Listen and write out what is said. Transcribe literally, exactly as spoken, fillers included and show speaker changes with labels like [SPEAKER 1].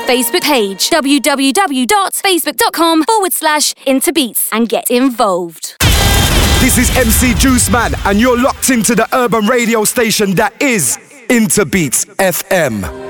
[SPEAKER 1] Facebook page, www.facebook.com forward slash Interbeats, and get involved.
[SPEAKER 2] This is M C Juice Man, and you're locked into the urban radio station that is Interbeats F M.